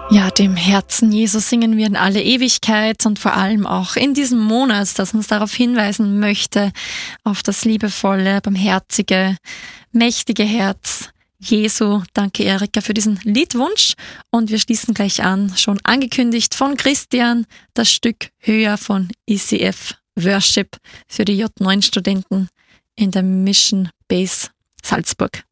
Ja, dem Herzen Jesu singen wir in alle Ewigkeit und vor allem auch in diesem Monat, das uns darauf hinweisen möchte, auf das liebevolle, barmherzige, mächtige Herz Jesu. Danke, Erika, für diesen Liedwunsch. Und wir schließen gleich an, schon angekündigt von Christian, das Stück Höher von ECF Worship für die J9-Studenten in der Mission Base Salzburg.